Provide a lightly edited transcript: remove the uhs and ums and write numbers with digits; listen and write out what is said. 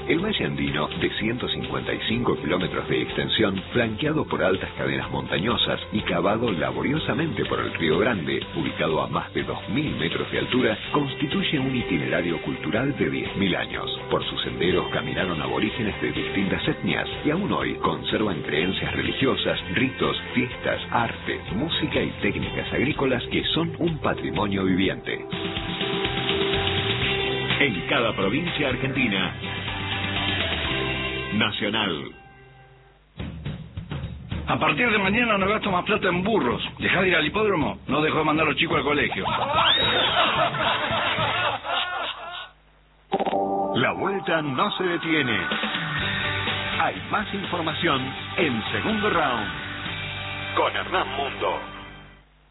El Valle Andino, de 155 kilómetros de extensión, flanqueado por altas cadenas montañosas y cavado laboriosamente por el Río Grande, ubicado a más de 2.000 metros de altura, constituye un itinerario cultural de 10.000 años. Por sus senderos caminaron aborígenes de distintas etnias y aún hoy conservan creencias religiosas, ritos, fiestas, arte, música y técnicas agrícolas que son un patrimonio viviente. En cada provincia argentina, Nacional. A partir de mañana no gasto más plata en burros. Dejá de ir al hipódromo, no dejo de mandar a los chicos al colegio. La vuelta no se detiene. Hay más información en Segundo Round con Hernán Mundo.